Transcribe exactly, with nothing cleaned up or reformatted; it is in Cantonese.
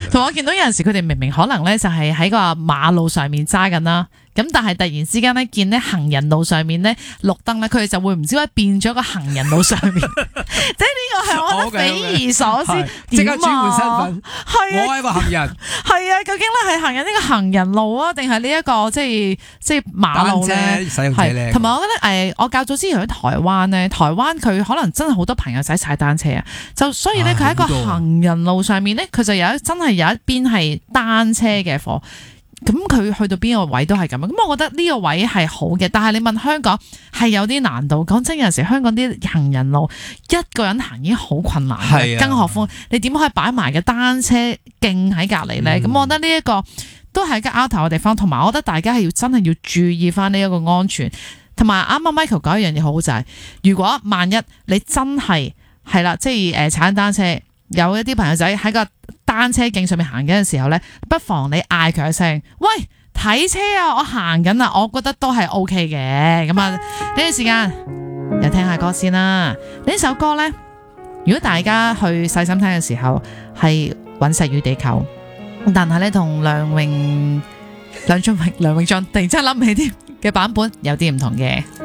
同埋我見到有陣時佢哋明明可能咧就係喺個馬路上面揸緊啦，咁但係突然之間咧見咧行人路上面咧綠燈咧，佢哋就會唔知點解變咗個行人路上面，即係呢個係我覺得匪夷所思， 即刻轉換身份， 係啊， 我係個行人， 係啊，究竟咧係行人呢個行人路啊，定係呢一個即係即係馬路咧？ 使用者咧， 同埋我覺得誒，我較早之前喺台灣咧，台灣佢可能真係好多朋友仔踩單車啊，就所以咧佢喺個行人路上面咧，佢就有一真係有一邊係單車嘅貨。咁佢去到邊個位都係咁樣，咁我覺得呢個位係好嘅，但係你問香港係有啲難度。講真，有陣時香港啲行人路一個人行已經好困難， 係啊， 更何況你點可以擺埋嘅單車徑喺隔離呢？咁、嗯、我覺得呢一個都係一個拗頭嘅地方，同埋我覺得大家係要真係要注意翻呢一個安全。同埋啱啱 Michael 講一樣嘢好好就係、是，如果萬一你真係係啦，即係誒踩單車，有一啲朋友仔喺個單車徑上面行緊嘅時候呢，不妨你嗌佢一聲，喂，睇車啊，我行緊啊，我覺得都係 O K 嘅。咁啊，呢段時間又聽下歌先啦。呢首歌呢，如果大家去細心聽嘅時候，係隕石與地球，但係呢，同梁詠梁俊榮梁詠俊突然之間諗起啲嘅版本有啲唔同嘅。